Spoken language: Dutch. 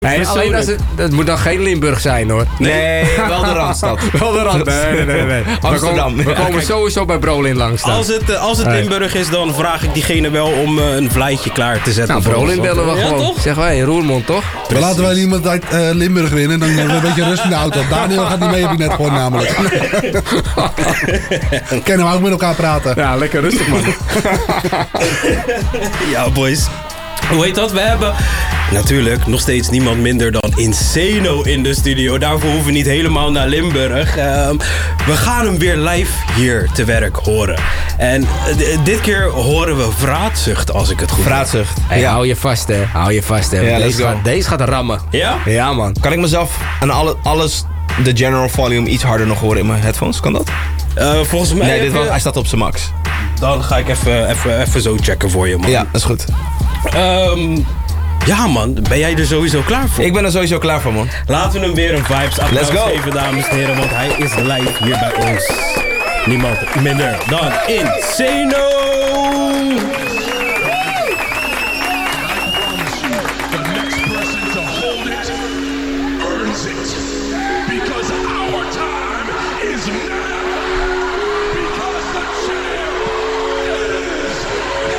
Nee, alleen als het moet dan geen Limburg zijn, hoor. Nee, wel de Randstad. Wel de rand. Nee. Amsterdam. We komen sowieso bij Brolin langs dan. Als het Limburg is, dan vraag ik diegene wel om een vlijtje klaar te zetten. Nou, Brolin bellen we gewoon. Toch? Zeggen wij, Roermond, toch? Maar laten wij iemand uit Limburg winnen, dan hebben we een beetje rust in de auto. Daniel gaat niet mee, heb ik net gehoord namelijk. Kennen we ook met elkaar praten. Ja, lekker rustig, man. Ja, boys. Hoe heet dat? We hebben natuurlijk nog steeds niemand minder dan Insano in de studio. Daarvoor hoeven we niet helemaal naar Limburg. We gaan hem weer live hier te werk horen. En dit keer horen we Vraatzucht, als ik het goed heb. Vraatzucht. Hey, Ja. hou je vast, hè. Hou je vast, hè. Ja, let's Deze go. deze gaat rammen. Ja? Ja, man. Kan ik mezelf aan alles, de general volume, iets harder nog horen in mijn headphones? Kan dat? Volgens mij... Nee, hij staat op zijn max. Dan ga ik even zo checken voor je, man. Ja, dat is goed. Ja, man. Ben jij er sowieso klaar voor? Ik ben er sowieso klaar voor, man. Laten we hem weer een vibes applaus Let's go. geven, dames en heren. Want hij is live hier bij ons. Niemand minder dan Insano.